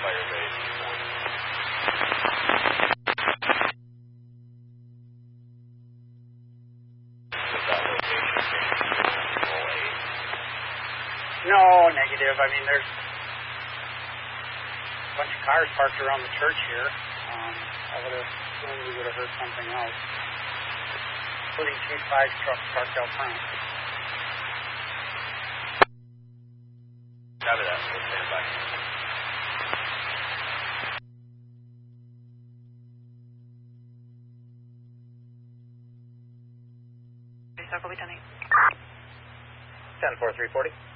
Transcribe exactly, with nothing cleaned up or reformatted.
No, negative. I mean, there's a bunch of cars parked around the church here. Um, I would have assumed we would have heard something else, including two five trucks parked out front. Copy that. We'll stand by. Circle B ten eight. ten four three forty.